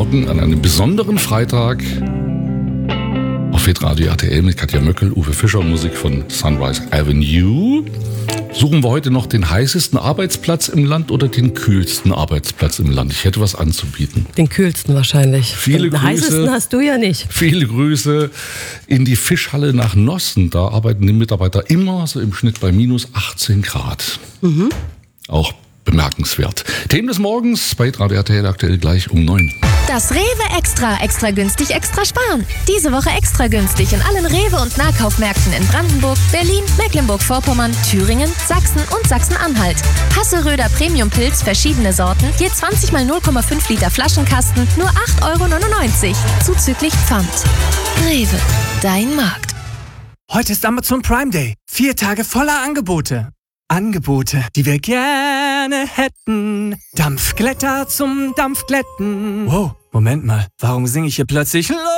Morgen an einem besonderen Freitag auf Hitradio RTL mit Katja Möckel, Uwe Fischer, Musik von Sunrise Avenue. Suchen wir heute noch den heißesten Arbeitsplatz im Land oder den kühlsten Arbeitsplatz im Land? Ich hätte was anzubieten. Den kühlsten wahrscheinlich. Viele den Grüße, heißesten hast du ja nicht. Viele Grüße in die Fischhalle nach Nossen. Da arbeiten die Mitarbeiter immer so im Schnitt bei minus 18 Grad. Auch bemerkenswert. Themen des Morgens bei Radio RTL aktuell gleich um 9. Das Rewe Extra. Extra günstig, extra sparen. Diese Woche extra günstig in allen Rewe- und Nahkaufmärkten in Brandenburg, Berlin, Mecklenburg-Vorpommern, Thüringen, Sachsen und Sachsen-Anhalt. Hasseröder Premium-Pilz, verschiedene Sorten, je 20 mal 0,5 Liter Flaschenkasten, nur 8,99 €. Zuzüglich Pfand. Rewe, dein Markt. Heute ist Amazon Prime Day. 4 Tage voller Angebote. Angebote, die wir gerne hätten. Dampfglätter zum Dampfglätten. Wow, Moment mal. Warum singe ich hier plötzlich